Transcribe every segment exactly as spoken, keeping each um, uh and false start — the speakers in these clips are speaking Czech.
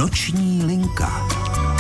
Noční linka.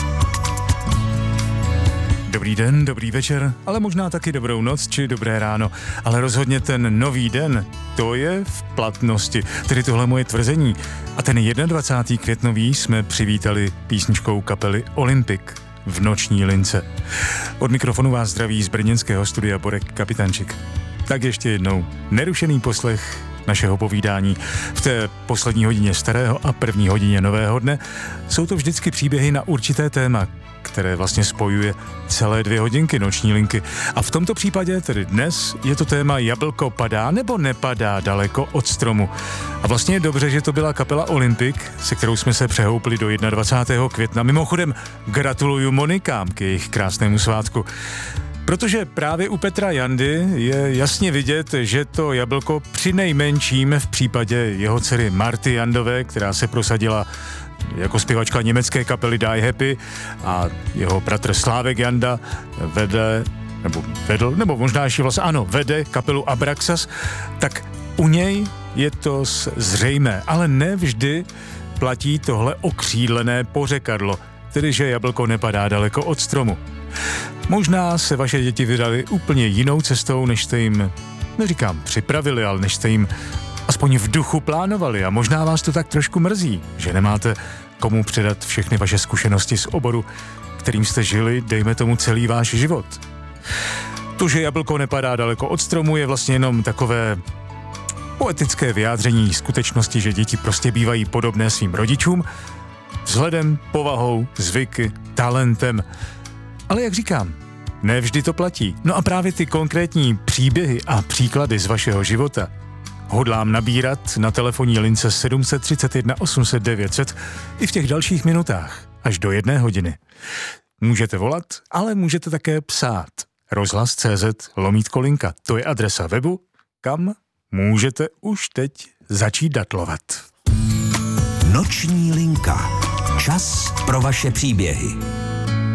Dobrý den, dobrý večer, ale možná taky dobrou noc či dobré ráno. Ale rozhodně ten nový den, to je v platnosti. Tedy tohle moje tvrzení. A ten dvacátého prvního květnový jsme přivítali písničkou kapely Olympic v Noční lince. Od mikrofonu vás zdraví z brněnského studia Borek Kapitančik. Tak ještě jednou, nerušený poslech našeho povídání. V té poslední hodině starého a první hodině nového dne jsou to vždycky příběhy na určité téma, které vlastně spojuje celé dvě hodinky Noční linky. A v tomto případě, tedy dnes, je to téma jablko padá nebo nepadá daleko od stromu. A vlastně je dobře, že to byla kapela Olympic, se kterou jsme se přehoupli do dvacátého prvního května. Mimochodem, gratuluju Monikám k jejich krásnému svátku. Protože právě u Petra Jandy je jasně vidět, že to jablko přinejmenším v případě jeho dcery Marty Jandové, která se prosadila jako zpěvačka německé kapely Die Happy, a jeho bratr Slávek Janda vede, nebo vedl, nebo možná ještě vlastně, ano, vede kapelu Abraxas, tak u něj je to zřejmé, ale ne vždy platí tohle okřídlené pořekadlo, tedy že jablko nepadá daleko od stromu. Možná se vaše děti vydali úplně jinou cestou, než jste jim, neříkám připravili, ale než jste jim aspoň v duchu plánovali, a možná vás to tak trošku mrzí, že nemáte komu předat všechny vaše zkušenosti z oboru, kterým jste žili, dejme tomu, celý váš život. To, že jablko nepadá daleko od stromu, je vlastně jenom takové poetické vyjádření skutečnosti, že děti prostě bývají podobné svým rodičům, vzhledem, povahou, zvyky, talentem. Ale jak říkám, ne vždy to platí. No a právě ty konkrétní příběhy a příklady z vašeho života hodlám nabírat na telefonní lince sedm set třicet jedna osm set devět set i v těch dalších minutách, až do jedné hodiny. Můžete volat, ale můžete také psát. rozhlas tečka cé zet lomítko linka, to je adresa webu, kam můžete už teď začít datlovat. Noční linka. Čas pro vaše příběhy.